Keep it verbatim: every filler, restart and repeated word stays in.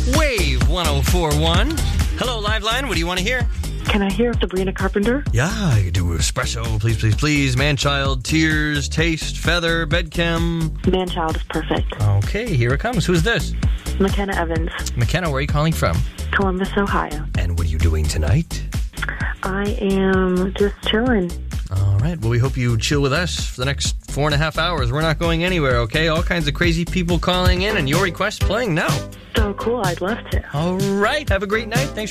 Wave one oh four point one. Hello, Liveline. What do you want to hear? Can I hear Sabrina Carpenter? Yeah, you do espresso, please, please, please. Man-child, tears, taste, feather, bedchem. Man-child is perfect. Okay, here it comes. Who's this? McKenna Evans. McKenna, where are you calling from? Columbus, Ohio. And what are you doing tonight? I am just chilling. All right. Well, we hope you chill with us for the next four and a half hours. We're not going anywhere, okay? All kinds of crazy people calling in and your requests playing now. So cool. I'd love to. All right. Have a great night. Thanks.